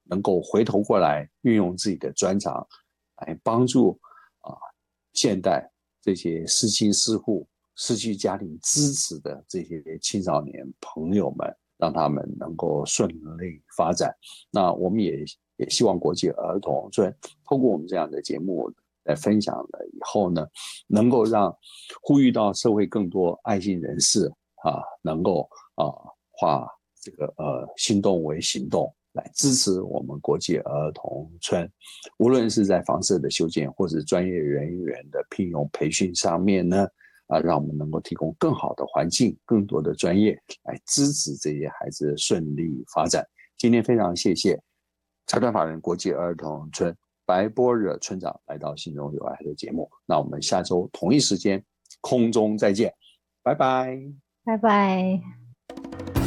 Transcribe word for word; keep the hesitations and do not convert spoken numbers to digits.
能够回头过来运用自己的专长来帮助啊现代这些失亲失户、失去家庭支持的这些青少年朋友们，让他们能够顺利发展。那我们也也希望国际儿童村透过我们这样的节目来分享了以后呢，能够让呼吁到社会更多爱心人士啊，能够啊化这个呃心动为行动，来支持我们国际儿童村，无论是在房舍的修建或是专业人员的聘用培训上面呢，啊，让我们能够提供更好的环境、更多的专业来支持这些孩子的顺利发展。今天非常谢谢财团法人国际儿童村白波惹村长来到心中有爱的节目，那我们下周同一时间空中再见，拜拜。 拜拜。